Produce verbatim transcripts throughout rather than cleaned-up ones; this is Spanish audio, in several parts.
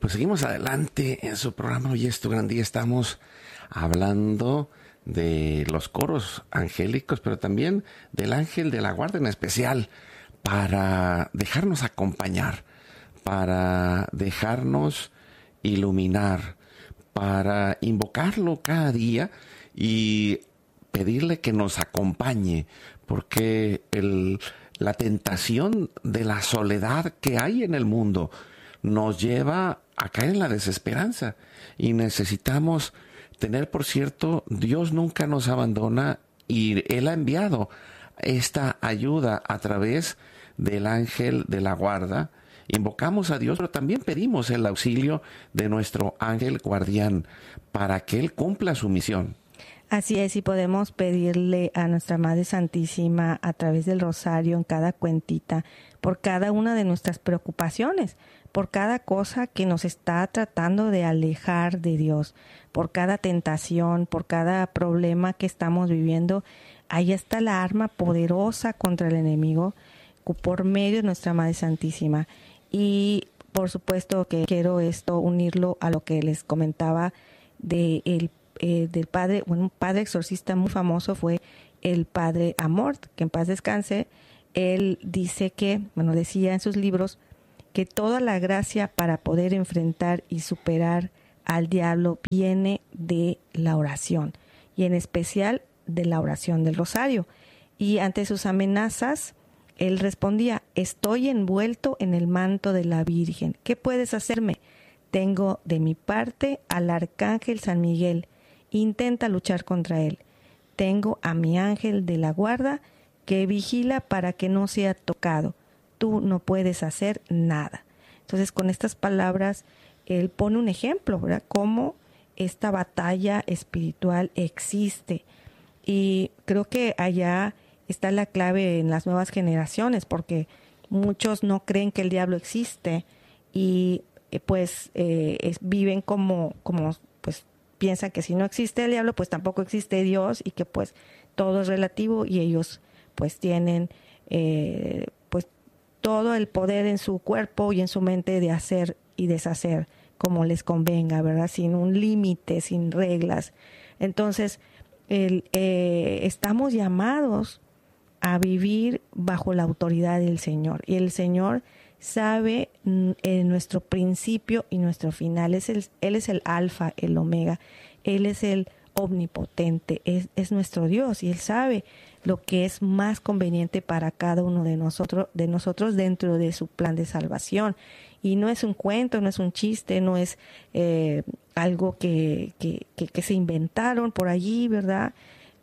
Pues seguimos adelante en su programa Hoy es tu gran día. Estamos hablando de los coros angélicos, pero también del ángel de la guarda en especial, para dejarnos acompañar, para dejarnos iluminar, para invocarlo cada día y pedirle que nos acompañe, porque el, la tentación de la soledad que hay en el mundo nos lleva a caer en la desesperanza y necesitamos tener, por cierto, Dios nunca nos abandona y Él ha enviado esta ayuda a través del ángel de la guarda. Invocamos a Dios, pero también pedimos el auxilio de nuestro ángel guardián para que Él cumpla su misión. Así es, y podemos pedirle a nuestra Madre Santísima a través del rosario en cada cuentita, por cada una de nuestras preocupaciones, por cada cosa que nos está tratando de alejar de Dios, por cada tentación, por cada problema que estamos viviendo. Ahí está la arma poderosa contra el enemigo por medio de nuestra Madre Santísima. Y por supuesto que quiero esto unirlo a lo que les comentaba de el, eh, del padre, bueno, un padre exorcista muy famoso fue el padre Amort, que en paz descanse. Él dice que, bueno, decía en sus libros que toda la gracia para poder enfrentar y superar al diablo viene de la oración, y en especial de la oración del rosario. Y ante sus amenazas, él respondía: estoy envuelto en el manto de la Virgen. ¿Qué puedes hacerme? Tengo de mi parte al arcángel San Miguel. Intenta luchar contra él. Tengo a mi ángel de la guarda que vigila para que no sea tocado. Tú no puedes hacer nada. Entonces, con estas palabras, él pone un ejemplo, ¿verdad? Cómo esta batalla espiritual existe. Y creo que allá está la clave en las nuevas generaciones, porque muchos no creen que el diablo existe y eh, pues eh, es, viven como, como pues piensan que si no existe el diablo, pues tampoco existe Dios, y que pues todo es relativo, y ellos pues tienen eh, pues todo el poder en su cuerpo y en su mente de hacer y deshacer como les convenga, ¿verdad? Sin un límite, sin reglas. Entonces, el, eh, estamos llamados a vivir bajo la autoridad del Señor. Y el Señor sabe eh, nuestro principio y nuestro final. Es el, Él es el alfa, el omega. Él es el omnipotente. Es, es nuestro Dios, y Él sabe lo que es más conveniente para cada uno de nosotros, de nosotros dentro de su plan de salvación. Y no es un cuento, no es un chiste, no es eh, algo que, que, que, que se inventaron por allí, ¿verdad?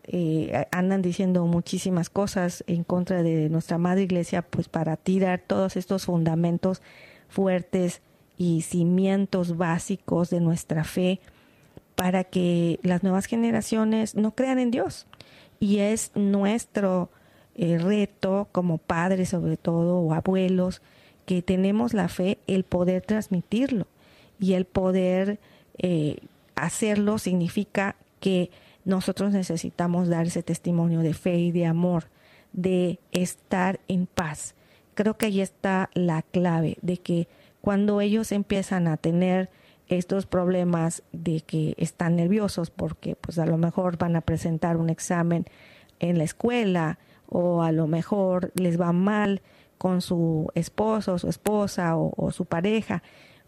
Eh, andan diciendo muchísimas cosas en contra de nuestra Madre Iglesia, pues para tirar todos estos fundamentos fuertes y cimientos básicos de nuestra fe, para que las nuevas generaciones no crean en Dios. Y es nuestro eh, reto como padres, sobre todo, o abuelos, que tenemos la fe, el poder transmitirlo. Y el poder eh, hacerlo significa que nosotros necesitamos dar ese testimonio de fe y de amor, de estar en paz. Creo que ahí está la clave, de que cuando ellos empiezan a tener estos problemas de que están nerviosos porque pues a lo mejor van a presentar un examen en la escuela, o a lo mejor les va mal con su esposo, su esposa o, o su pareja,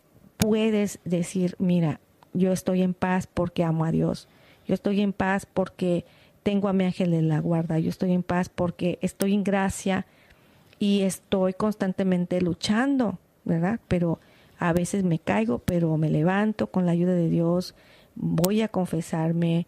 puedes decir: mira, yo estoy en paz porque amo a Dios. Yo estoy en paz porque tengo a mi ángel de la guarda. Yo estoy en paz porque estoy en gracia y estoy constantemente luchando, ¿verdad? Pero a veces me caigo, pero me levanto con la ayuda de Dios. Voy a confesarme.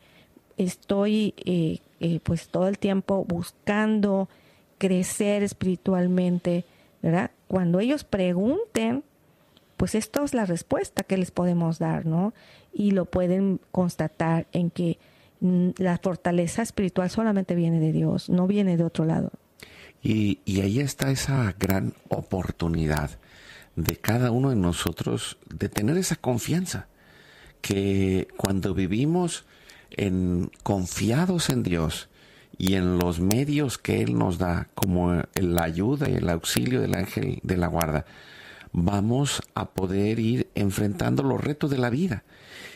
Estoy eh, eh, pues todo el tiempo buscando crecer espiritualmente, ¿verdad? Cuando ellos pregunten, pues esto es la respuesta que les podemos dar, ¿no? Y lo pueden constatar en que mm, la fortaleza espiritual solamente viene de Dios, no viene de otro lado. Y, y ahí está esa gran oportunidad de cada uno de nosotros de tener esa confianza, que cuando vivimos en, confiados en Dios y en los medios que Él nos da, como la ayuda y el auxilio del ángel de la guarda, vamos a poder ir enfrentando los retos de la vida.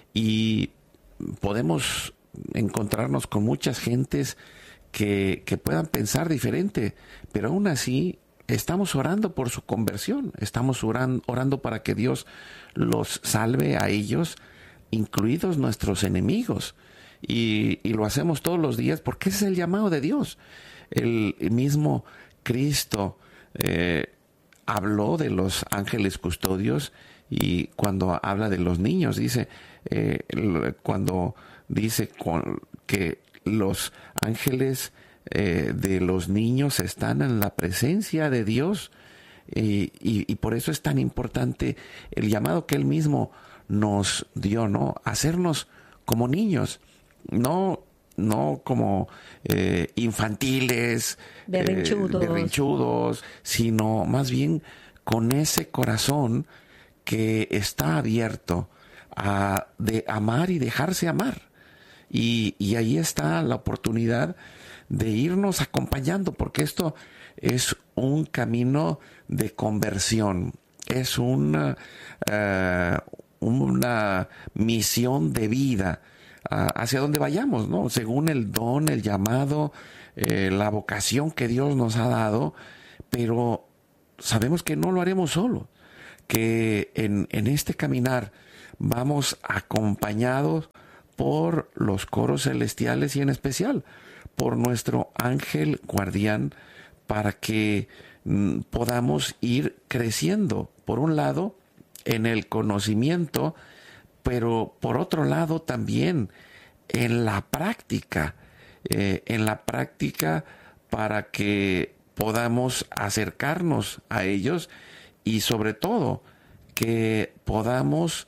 Y podemos encontrarnos con muchas gentes que, que puedan pensar diferente, pero aún así estamos orando por su conversión, estamos orando, orando para que Dios los salve a ellos, incluidos nuestros enemigos. Y, y lo hacemos todos los días porque ese es el llamado de Dios. El mismo Cristo eh, habló de los ángeles custodios, y cuando habla de los niños, dice, eh, cuando dice con, que los ángeles eh, de los niños están en la presencia de Dios, y, y, y por eso es tan importante el llamado que Él mismo nos dio, ¿no? Hacernos como niños, no no como eh, infantiles, berrinchudos. Eh, berrinchudos, sino más bien con ese corazón que está abierto a de amar y dejarse amar. Y, y ahí está la oportunidad de irnos acompañando, porque esto es un camino de conversión, es una, uh, una misión de vida hacia donde vayamos, ¿no? Según el don, el llamado, eh, la vocación que Dios nos ha dado, pero sabemos que no lo haremos solo, que en, en este caminar vamos acompañados por los coros celestiales y en especial por nuestro ángel guardián, para que mm, podamos ir creciendo, por un lado, en el conocimiento, pero por otro lado también en la práctica, eh, en la práctica para que podamos acercarnos a ellos y sobre todo que podamos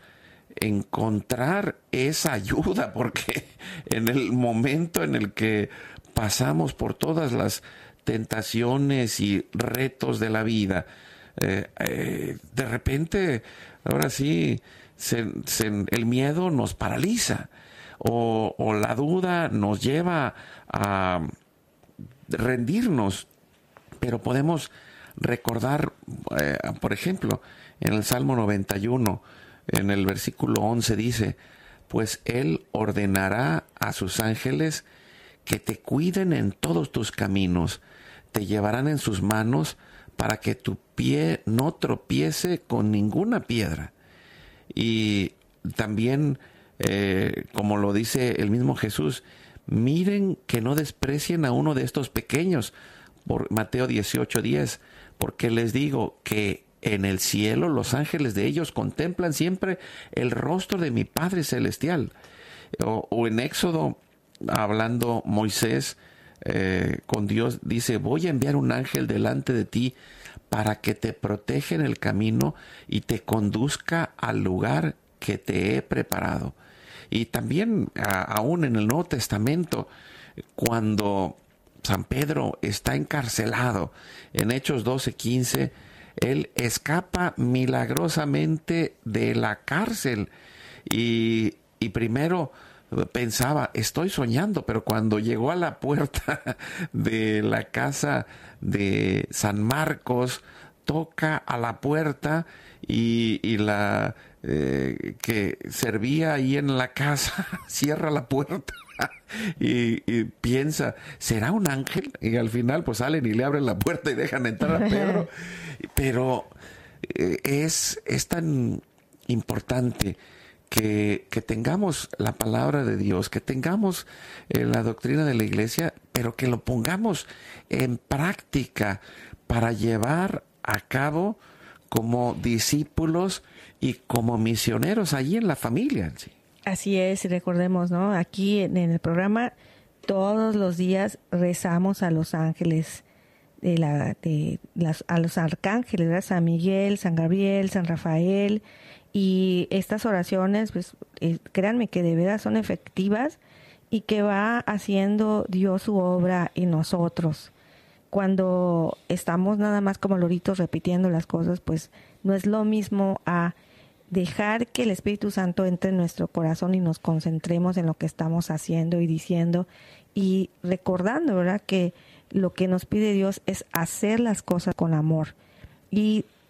encontrar esa ayuda, porque en el momento en el que pasamos por todas las tentaciones y retos de la vida, eh, eh, de repente, ahora sí, Se, se, el miedo nos paraliza, o, o la duda nos lleva a rendirnos, pero podemos recordar, eh, por ejemplo, en el Salmo noventa y uno, en el versículo once dice, pues Él ordenará a sus ángeles que te cuiden en todos tus caminos, te llevarán en sus manos para que tu pie no tropiece con ninguna piedra. Y también, eh, como lo dice el mismo Jesús, miren que no desprecien a uno de estos pequeños, por Mateo dieciocho diez, porque les digo que en el cielo los ángeles de ellos contemplan siempre el rostro de mi Padre Celestial. O, o en Éxodo, hablando Moisés eh, con Dios, dice, voy a enviar un ángel delante de ti para que te proteja en el camino y te conduzca al lugar que te he preparado. Y también a, aún en el Nuevo Testamento, cuando San Pedro está encarcelado, en Hechos doce quince, él escapa milagrosamente de la cárcel y, y primero pensaba, estoy soñando, pero cuando llegó a la puerta de la casa de San Marcos, toca a la puerta y, y la eh, que servía ahí en la casa cierra la puerta y, y piensa, ¿será un ángel? Y al final pues salen y le abren la puerta y dejan entrar a Pedro. Pero eh, es, es tan importante Que, que tengamos la palabra de Dios, que tengamos eh, la doctrina de la iglesia, pero que lo pongamos en práctica para llevar a cabo como discípulos y como misioneros allí en la familia. ¿Sí? Así es, recordemos, ¿no? Aquí en, en el programa todos los días rezamos a los ángeles, de la, de las, a los arcángeles, ¿verdad? San Miguel, San Gabriel, San Rafael. Y estas oraciones, pues eh, créanme que de verdad son efectivas y que va haciendo Dios su obra en nosotros. Cuando estamos nada más como loritos repitiendo las cosas, pues no es lo mismo a dejar que el Espíritu Santo entre en nuestro corazón y nos concentremos en lo que estamos haciendo y diciendo y recordando, ¿verdad?, que lo que nos pide Dios es hacer las cosas con amor. Y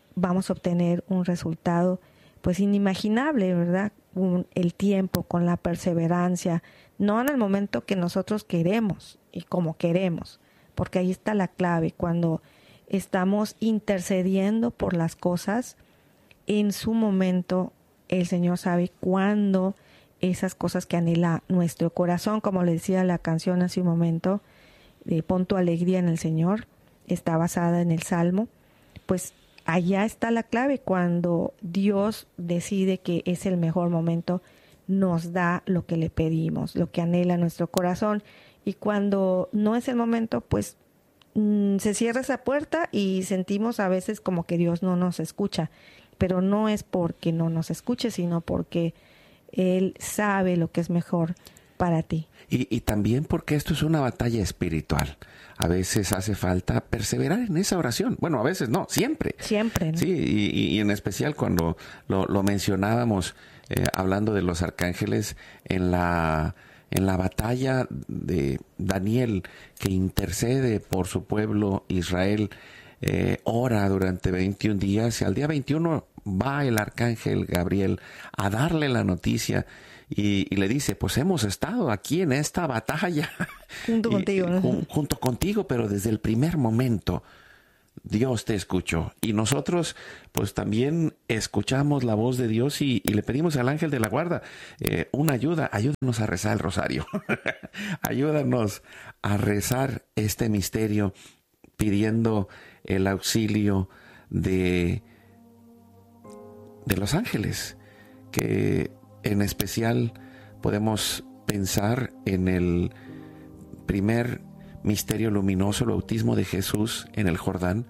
vamos a obtener un resultado pues inimaginable, ¿verdad? Un, el tiempo, con la perseverancia, no en el momento que nosotros queremos y como queremos, porque ahí está la clave. Cuando estamos intercediendo por las cosas, en su momento el Señor sabe cuándo esas cosas que anhela nuestro corazón, como le decía la canción hace un momento, de pon tu alegría en el Señor, está basada en el Salmo, pues allá está la clave. Cuando Dios decide que es el mejor momento, nos da lo que le pedimos, lo que anhela nuestro corazón. Y cuando no es el momento, pues mmm, se cierra esa puerta y sentimos a veces como que Dios no nos escucha. Pero no es porque no nos escuche, sino porque Él sabe lo que es mejor para ti. Y, y también porque esto es una batalla espiritual. A veces hace falta perseverar en esa oración. Bueno, a veces no, siempre. Siempre, ¿no? Sí, y, y en especial cuando lo, lo mencionábamos, eh, hablando de los arcángeles, en la, en la batalla de Daniel, que intercede por su pueblo Israel, eh, ora durante veintiún días, y al día veintiuno va el arcángel Gabriel a darle la noticia. Y, y le dice, pues hemos estado aquí en esta batalla. Junto y, contigo. ¿no? Jun, junto contigo, pero desde el primer momento Dios te escuchó. Y nosotros pues también escuchamos la voz de Dios y, y le pedimos al ángel de la guarda eh, una ayuda. Ayúdanos a rezar el rosario. Ayúdanos a rezar este misterio pidiendo el auxilio de, de los ángeles, que en especial podemos pensar en el primer misterio luminoso, el bautismo de Jesús en el Jordán,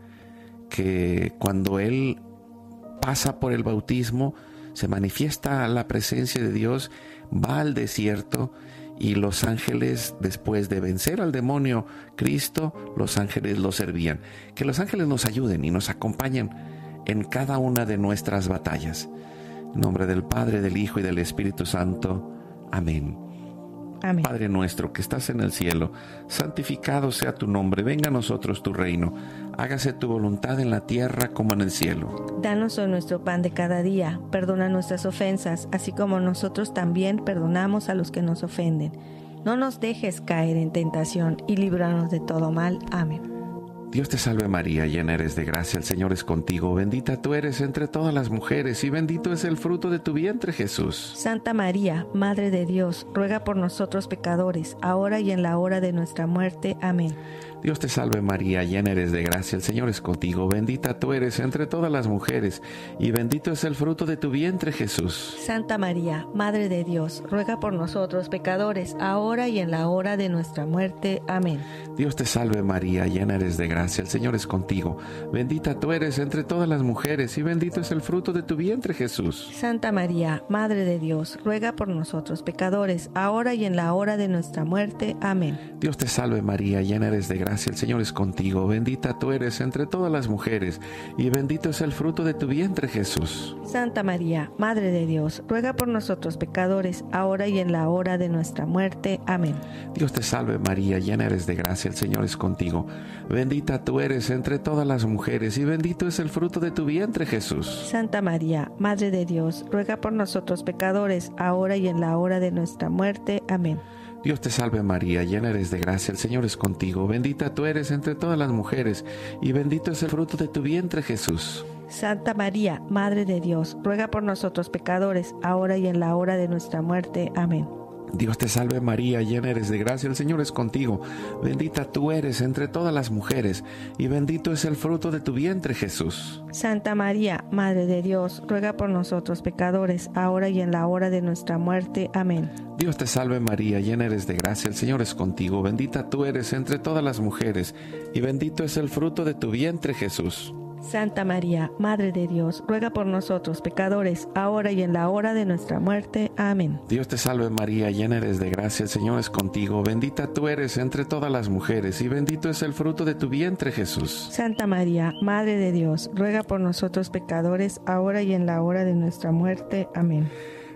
que cuando Él pasa por el bautismo, se manifiesta la presencia de Dios, va al desierto y los ángeles, después de vencer al demonio Cristo, los ángeles lo servían. Que los ángeles nos ayuden y nos acompañen en cada una de nuestras batallas. En nombre del Padre, del Hijo y del Espíritu Santo. Amén. Amén. Padre nuestro que estás en el cielo, santificado sea tu nombre. Venga a nosotros tu reino. Hágase tu voluntad en la tierra como en el cielo. Danos hoy nuestro pan de cada día. Perdona nuestras ofensas, así como nosotros también perdonamos a los que nos ofenden. No nos dejes caer en tentación y líbranos de todo mal. Amén. Dios te salve María, llena eres de gracia, el Señor es contigo, bendita tú eres entre todas las mujeres y bendito es el fruto de tu vientre Jesús. Santa María, Madre de Dios, ruega por nosotros pecadores, ahora y en la hora de nuestra muerte. Amén. Dios te salve María, llena eres de gracia, el Señor es contigo, bendita tú eres entre todas las mujeres y bendito es el fruto de tu vientre Jesús. Santa María, Madre de Dios, ruega por nosotros pecadores, ahora y en la hora de nuestra muerte. Amén. Dios te salve María, llena eres de gracia, el Señor es contigo, bendita tú eres entre todas las mujeres y bendito es el fruto de tu vientre Jesús. Santa María, Madre de Dios, ruega por nosotros pecadores, ahora y en la hora de nuestra muerte. Amén. Dios te salve María, llena eres de gracia, el Señor es contigo, bendita tú eres entre todas las mujeres y bendito es el fruto de tu vientre Jesús. Santa María, Madre de Dios, ruega por nosotros pecadores, ahora y en la hora de nuestra muerte. Amén. Dios te salve María, llena eres de gracia, el Señor es contigo, bendita tú eres entre todas las mujeres y bendito es el fruto de tu vientre Jesús. Santa María, Madre de Dios, ruega por nosotros pecadores, ahora y en la hora de nuestra muerte. Amén. Dios te salve María, llena eres de gracia, el Señor es contigo, bendita tú eres entre todas las mujeres y bendito es el fruto de tu vientre Jesús. Santa María, Madre de Dios, ruega por nosotros pecadores, ahora y en la hora de nuestra muerte. Amén. Dios te salve María, llena eres de gracia, el Señor es contigo, bendita tú eres entre todas las mujeres y bendito es el fruto de tu vientre Jesús. Santa María, Madre de Dios, ruega por nosotros pecadores, ahora y en la hora de nuestra muerte. Amén. Dios te salve María, llena eres de gracia, el Señor es contigo, bendita tú eres entre todas las mujeres y bendito es el fruto de tu vientre Jesús. Santa María, Madre de Dios, ruega por nosotros pecadores, ahora y en la hora de nuestra muerte. Amén. Dios te salve María, llena eres de gracia, el Señor es contigo, bendita tú eres entre todas las mujeres y bendito es el fruto de tu vientre Jesús. Santa María, Madre de Dios, ruega por nosotros pecadores, ahora y en la hora de nuestra muerte. Amén.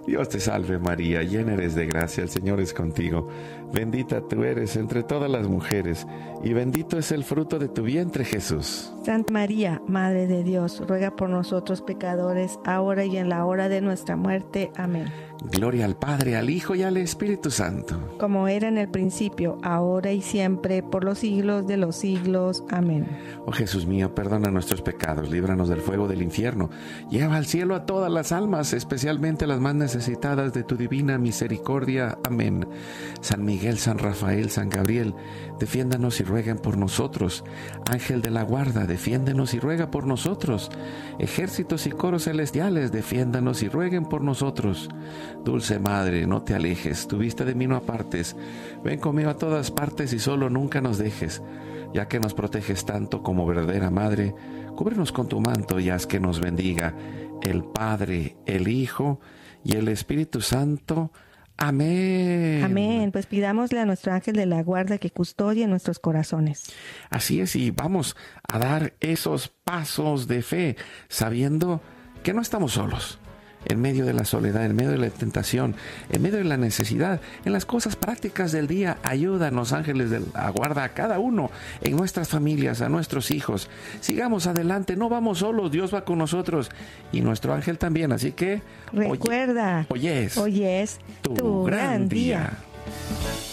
Dios te salve María, llena eres de gracia, el Señor es contigo. Bendita tú eres entre todas las mujeres, y bendito es el fruto de tu vientre, Jesús. Santa María, Madre de Dios, ruega por nosotros pecadores, ahora y en la hora de nuestra muerte. Amén. Gloria al Padre, al Hijo y al Espíritu Santo. Como era en el principio, ahora y siempre, por los siglos de los siglos. Amén. Oh Jesús mío, perdona nuestros pecados, líbranos del fuego del infierno. Lleva al cielo a todas las almas, especialmente a las más necesitadas de tu divina misericordia. Amén. San Miguel, San Rafael, San Gabriel, defiéndanos y rueguen por nosotros. Ángel de la guarda, defiéndenos y ruega por nosotros. Ejércitos y coros celestiales, defiéndanos y rueguen por nosotros. Dulce Madre, no te alejes, tu vista de mí no apartes. Ven conmigo a todas partes y solo nunca nos dejes. Ya que nos proteges tanto como verdadera Madre, cúbrenos con tu manto y haz que nos bendiga el Padre, el Hijo y el Espíritu Santo. Amén. Amén. Pues pidámosle a nuestro ángel de la guarda que custodie nuestros corazones. Así es, y vamos a dar esos pasos de fe, sabiendo que no estamos solos. En medio de la soledad, en medio de la tentación, en medio de la necesidad, en las cosas prácticas del día, ayúdanos, ángeles de la guarda, a cada uno, en nuestras familias, a nuestros hijos. Sigamos adelante, no vamos solos, Dios va con nosotros y nuestro ángel también. Así que recuerda, hoy es, hoy es tu, tu gran gran día. día.